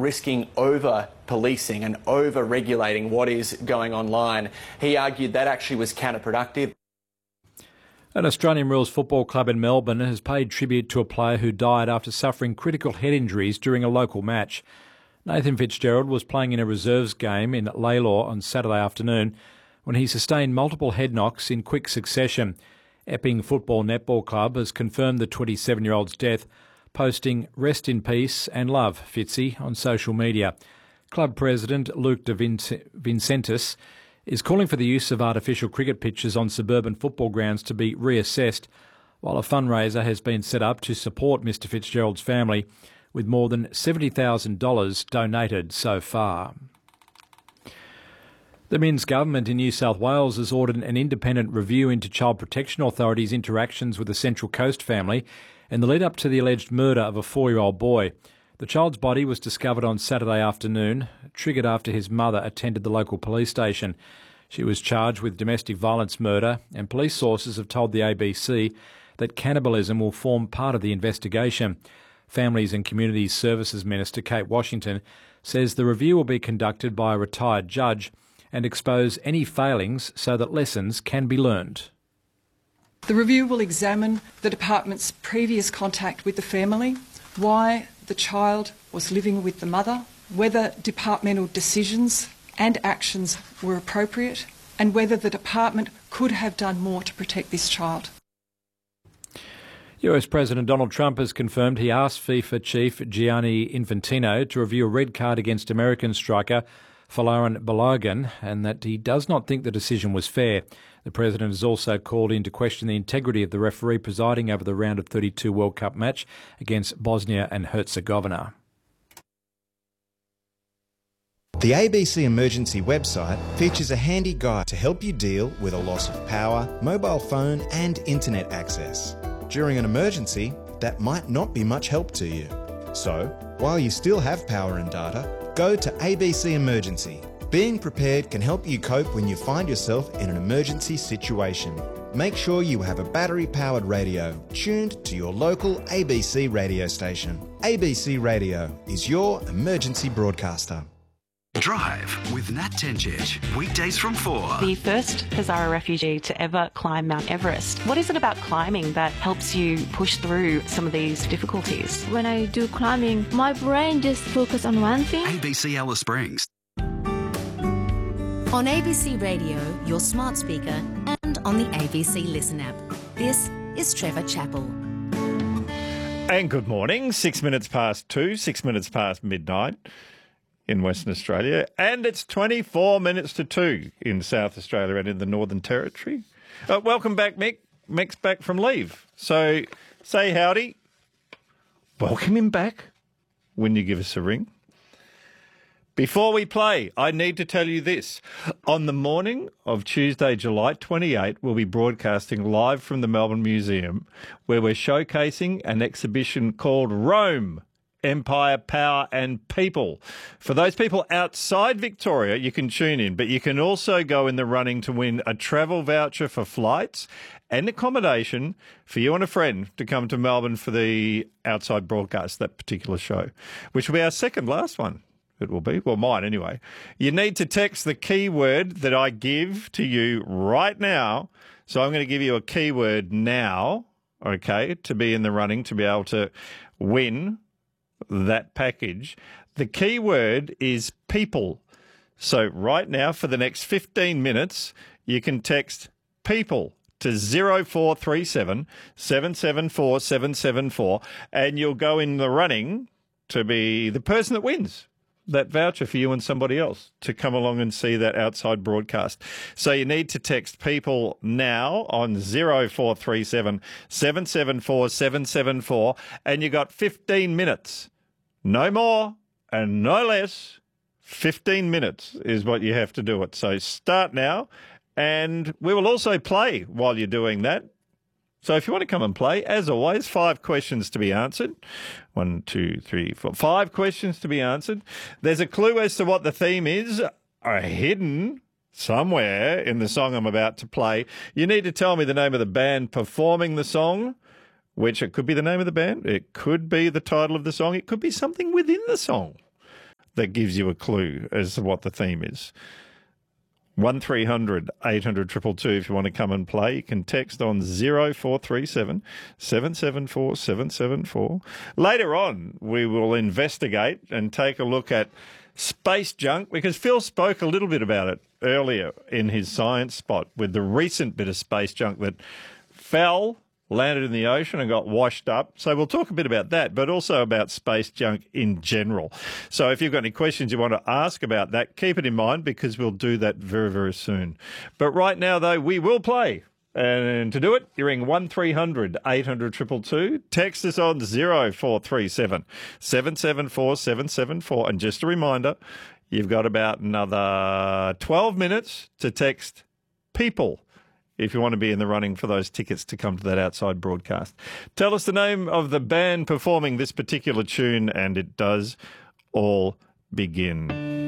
risking over-policing and over-regulating what is going online. He argued that actually was counterproductive. An Australian Rules Football Club in Melbourne has paid tribute to a player who died after suffering critical head injuries during a local match. Nathan Fitzgerald was playing in a reserves game in Lalor on Saturday afternoon when he sustained multiple head knocks in quick succession. Epping Football Netball Club has confirmed the 27-year-old's death, posting "Rest in peace and love, Fitzy" on social media. Club president Luke De Vincentis is calling for the use of artificial cricket pitches on suburban football grounds to be reassessed, while a fundraiser has been set up to support Mr Fitzgerald's family, with more than $70,000 donated so far. The Minns government in New South Wales has ordered an independent review into Child Protection Authority's interactions with the Central Coast family in the lead-up to the alleged murder of a 4-year-old boy. The child's body was discovered on Saturday afternoon, triggered after his mother attended the local police station. She was charged with domestic violence murder, and police sources have told the ABC that cannibalism will form part of the investigation. Families and Communities Services Minister Kate Washington says the review will be conducted by a retired judge and expose any failings so that lessons can be learned. The review will examine the department's previous contact with the family, why the child was living with the mother, whether departmental decisions and actions were appropriate, and whether the department could have done more to protect this child. US President Donald Trump has confirmed he asked FIFA chief Gianni Infantino to review a red card against American striker Folarin Balogun, and that he does not think the decision was fair. The president has also called into question the integrity of the referee presiding over the round of 32 World Cup match against Bosnia and Herzegovina. The ABC Emergency website features a handy guide to help you deal with a loss of power, mobile phone and internet access. During an emergency, that might not be much help to you. So, while you still have power and data, go to ABC Emergency. Being prepared can help you cope when you find yourself in an emergency situation. Make sure you have a battery-powered radio tuned to your local ABC radio station. ABC Radio is your emergency broadcaster. Drive with Nat Tencic, weekdays from 4. The first Hazara refugee to ever climb Mount Everest. What is it about climbing that helps you push through some of these difficulties? When I do climbing, my brain just focuses on one thing. ABC Alice Springs. On ABC Radio, your smart speaker, and on the ABC Listen app. This is Trevor Chappell. And good morning, 6 minutes past 2, 6 minutes past midnight in Western Australia, and it's 24 minutes to 2 in South Australia and in the Northern Territory. Welcome back, Mick. Mick's back from leave. So say howdy. Welcome him back when you give us a ring. Before we play, I need to tell you this. On the morning of Tuesday, July 28, we'll be broadcasting live from the Melbourne Museum, where we're showcasing an exhibition called Rome, Empire, Power and People. For those people outside Victoria, you can tune in, but you can also go in the running to win a travel voucher for flights and accommodation for you and a friend to come to Melbourne for the outside broadcast, that particular show, which will be our second last one. It will be. Well, mine anyway. You need to text the keyword that I give to you right now. So I'm going to give you a keyword now, okay, to be in the running, to be able to win that package. The keyword is people. So right now, for the next 15 minutes, you can text people to 0437 774 774, and you'll go in the running to be the person that wins that voucher for you and somebody else to come along and see that outside broadcast. So you need to text people now on 0437 774 774, and you got 15 minutes. No more and no less. 15 minutes is what you have to do it. So start now, and we will also play while you're doing that. So if you want to come and play, as always, 5 questions to be answered. 1, 2, 3, 4. 5 questions to be answered. There's a clue as to what the theme is, hidden somewhere in the song I'm about to play. You need to tell me the name of the band performing the song, which it could be the name of the band, it could be the title of the song, it could be something within the song. that gives you a clue as to what the theme is. 1300 800 222 if you want to come and play. You can text on 0437 774 774. Later on, we will investigate and take a look at space junk, because Phil spoke a little bit about it earlier in his science spot with the recent bit of space junk that fell, landed in the ocean and got washed up. So we'll talk a bit about that, but also about space junk in general. So if you've got any questions you want to ask about that, keep it in mind, because we'll do that very, very soon. But right now, though, we will play. And to do it, you ring 1300 800 222. Text us on 0437 774 774. And just a reminder, you've got about another 12 minutes to text people if you want to be in the running for those tickets to come to that outside broadcast. Tell us the name of the band performing this particular tune, and it does all begin.